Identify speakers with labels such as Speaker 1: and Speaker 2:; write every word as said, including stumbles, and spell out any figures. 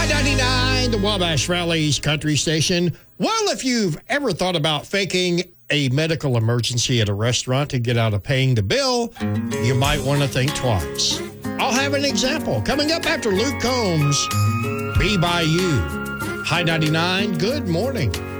Speaker 1: High ninety-nine, the Wabash Valley's country station. Well, if you've ever thought about faking a medical emergency at a restaurant to get out of paying the bill, you might want to think twice. I'll have an example coming up after Luke Combs. Be By You. High ninety-nine, good morning.